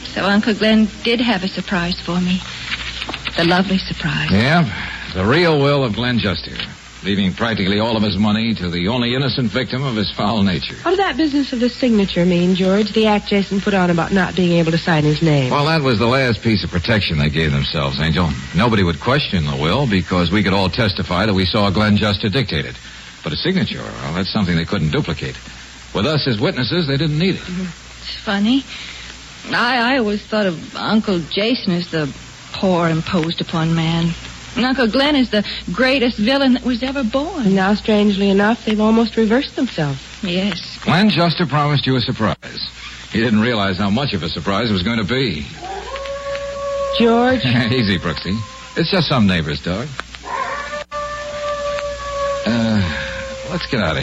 So Uncle Glenn did have a surprise for me. The lovely surprise. Yeah, the real will of Glenn Juster, leaving practically all of his money to the only innocent victim of his foul nature. What did that business of the signature mean, George? The act Jason put on about not being able to sign his name. Well, that was the last piece of protection they gave themselves, Angel. Nobody would question the will because we could all testify that we saw Glenn Juster dictate it. But a signature, well, that's something they couldn't duplicate. With us as witnesses, they didn't need it. It's funny. I always thought of Uncle Jason as the poor, imposed upon man. And Uncle Glenn is the greatest villain that was ever born. And now, strangely enough, they've almost reversed themselves. Yes. Glenn Juster promised you a surprise. He didn't realize how much of a surprise it was going to be. George? Easy, Brooksy. It's just some neighbor's dog. Let's get out of here.